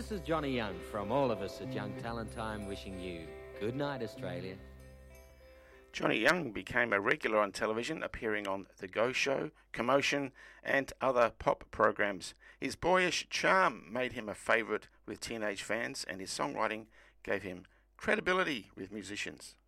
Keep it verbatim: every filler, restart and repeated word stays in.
This is Johnny Young from all of us at Young Talent Time wishing you good night, Australia. Johnny Young became a regular on television, appearing on The Go Show, Commotion and other pop programs. His boyish charm made him a favourite with teenage fans, and his songwriting gave him credibility with musicians.